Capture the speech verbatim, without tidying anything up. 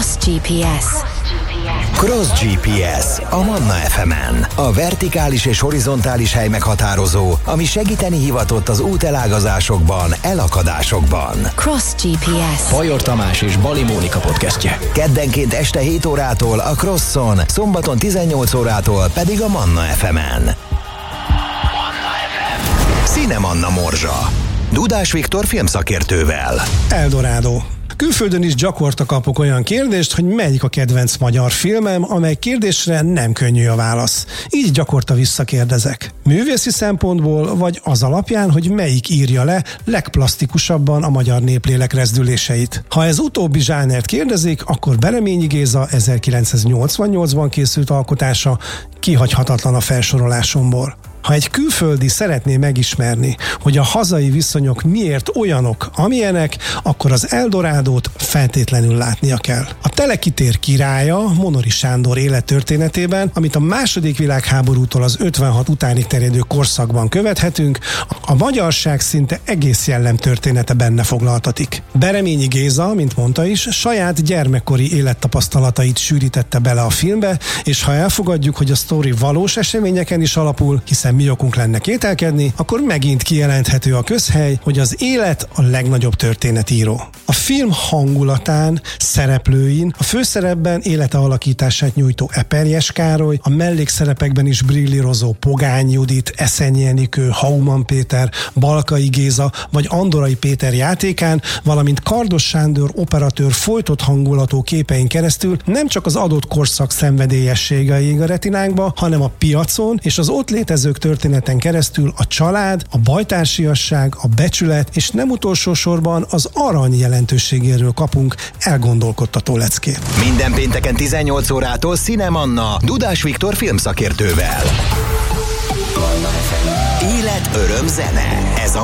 Cross gé pé es. Cross gé pé es a Manna ef emen. A vertikális és horizontális hely meghatározó, ami segíteni hivatott az útelágazásokban, elakadásokban. Cross gé pé es. Bajor Tamás és Bali Mónika podcastje. Keddenként este hét órától a Crosson, szombaton tizennyolc órától pedig a Manna ef emen. Cinemanna morzsa. Dudás Viktor filmszakértővel. Eldorado. Külföldön is gyakorta kapok olyan kérdést, hogy melyik a kedvenc magyar filmem, amely kérdésre nem könnyű a válasz. Így gyakorta visszakérdezek. Művészi szempontból, vagy az alapján, hogy melyik írja le legplasztikusabban a magyar néplélek rezdüléseit. Ha ez utóbbi zsánert kérdezik, akkor Bereményi Géza ezerkilencszáznyolcvannyolcban készült alkotása kihagyhatatlan a felsorolásomból. Ha egy külföldi szeretné megismerni, hogy a hazai viszonyok miért olyanok, amilyenek, akkor az Eldorádót feltétlenül látnia kell. A Telekitér királya, Monori Sándor élettörténetében, amit a második világháborútól az ötvenhat utánig terjedő korszakban követhetünk, a magyarság szinte egész jellemtörténete benne foglaltatik. Bereményi Géza, mint mondta is, saját gyermekkori élettapasztalatait sűrítette bele a filmbe, és ha elfogadjuk, hogy a sztori valós eseményeken is alapul, hiszen mi okunk lenne kételkedni, akkor megint kijelenthető a közhely, hogy az élet a legnagyobb történetíró. A film hangulatán, szereplőin, a főszerepben élete alakítását nyújtó Eperjes Károly, a mellékszerepekben is brillírozó Pogány Judit, Eszenyi Enikő, Hauman Péter, Balkai Géza vagy Andorai Péter játékán, valamint Kardos Sándor operatőr folytott hangulatú képein keresztül nem csak az adott korszak szenvedélyessége ég a retinánkba, hanem a piacon és az ott létezők történeten keresztül a család, a bajtársiasság, a becsület és nem utolsó sorban az arany jelentőségéről kapunk elgondolkodtató leckét. Minden pénteken tizennyolc órától Cinemanna Dudás Viktor filmszakértővel. Élet, öröm, zene. Ez a